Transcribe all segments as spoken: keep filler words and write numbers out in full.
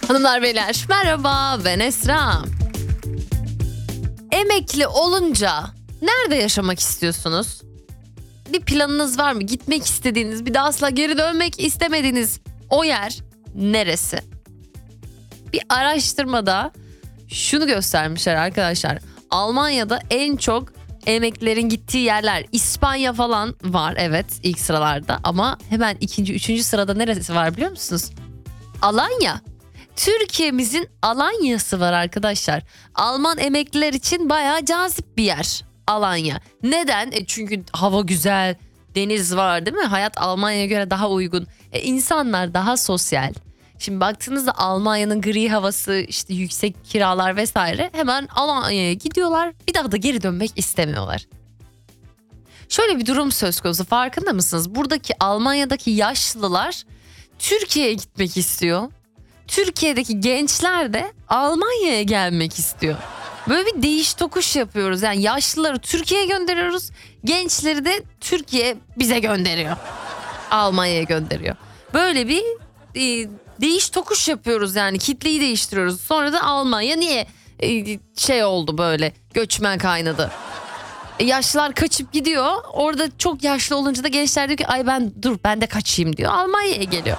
Hanımlar beyler merhaba, ben Esra. Emekli olunca nerede yaşamak istiyorsunuz? Bir planınız var mı? Gitmek istediğiniz, bir daha asla geri dönmek istemediğiniz o yer neresi? Bir araştırmada şunu göstermişler arkadaşlar. Almanya'da en çok emeklilerin gittiği yerler, İspanya falan var, evet, ilk sıralarda, ama hemen ikinci, üçüncü sırada neresi var biliyor musunuz? Alanya. Türkiye'mizin Alanya'sı var arkadaşlar. Alman emekliler için bayağı cazip bir yer Alanya. Neden? E çünkü hava güzel, deniz var, değil mi? Hayat Almanya'ya göre daha uygun. E insanlar daha sosyal. Şimdi baktığınızda Almanya'nın gri havası, işte yüksek kiralar vesaire, hemen Alanya'ya gidiyorlar. Bir daha da geri dönmek istemiyorlar. Şöyle bir durum söz konusu, farkında mısınız? Buradaki Almanya'daki yaşlılar Türkiye'ye gitmek istiyor. Türkiye'deki gençler de Almanya'ya gelmek istiyor. Böyle bir değiş tokuş yapıyoruz. Yani yaşlıları Türkiye'ye gönderiyoruz. Gençleri de Türkiye bize gönderiyor. Almanya'ya gönderiyor. Böyle bir e, değiş tokuş yapıyoruz, yani kitleyi değiştiriyoruz. Sonra da Almanya niye e, şey oldu, böyle göçmen kaynadı. E, yaşlılar kaçıp gidiyor. Orada çok yaşlı olunca da gençler diyor ki ay ben dur ben de kaçayım diyor. Almanya'ya geliyor.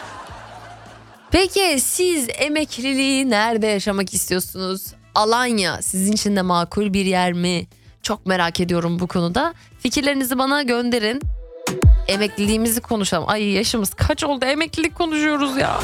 Peki siz emekliliği nerede yaşamak istiyorsunuz? Alanya sizin için de makul bir yer mi? Çok merak ediyorum bu konuda. Fikirlerinizi bana gönderin. Emekliliğimizi konuşalım. Ay yaşımız kaç oldu, emeklilik konuşuyoruz ya.